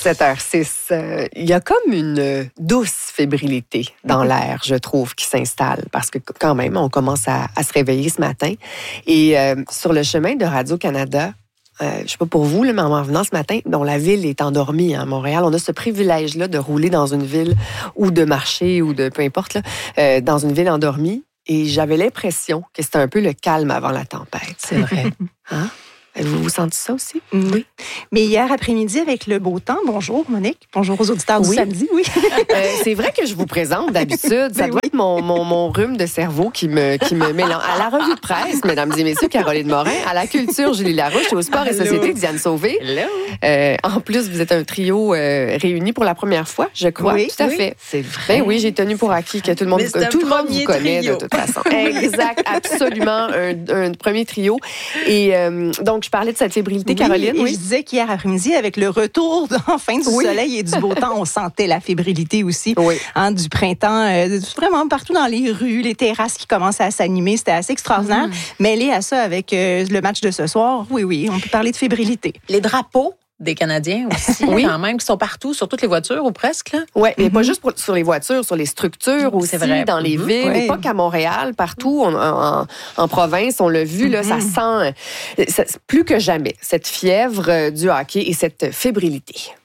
7h06. Il y a comme une douce fébrilité dans l'air, je trouve, qui s'installe. Parce que quand même, on commence à se réveiller ce matin. Et sur le chemin de Radio-Canada, je ne sais pas pour vous, là, mais en revenant ce matin, dont la ville est endormie à Montréal, on a ce privilège-là de rouler dans une ville ou de marcher ou de peu importe, là, dans une ville endormie. Et j'avais l'impression que c'était un peu le calme avant la tempête. C'est vrai. Hein? Vous sentez ça aussi? Oui. Mais hier après-midi, avec le beau temps, bonjour Monique, bonjour aux auditeurs du samedi, oui. C'est vrai que je vous présente d'habitude. Ça doit être mon rhume de cerveau qui me mélange. À la revue de presse, mesdames et messieurs, Caroline Morin. À la culture, Julie Larouche. Et au sport et société, Diane Sauvé. En plus, vous êtes un trio réuni pour la première fois, je crois. Oui, tout à fait. C'est vrai. Ben oui, j'ai tenu pour acquis que tout le monde vous connaît de toute façon. Exact, absolument. Un premier trio. Et donc, je parlais de cette fébrilité, Caroline. Et je disais qu'hier après-midi, avec le retour enfin du soleil et du beau temps, on sentait la fébrilité aussi du printemps. Vraiment partout dans les rues, les terrasses qui commencent à s'animer. C'était assez extraordinaire. Mêlé à ça avec le match de ce soir, oui, on peut parler de fébrilité. Les drapeaux des Canadiens aussi, quand même, qui sont partout, sur toutes les voitures ou presque. Oui, mais pas juste sur les voitures, sur les structures aussi, dans les villes, et pas qu'à Montréal, partout en province, on l'a vu, là, ça sent plus que jamais cette fièvre du hockey et cette fébrilité.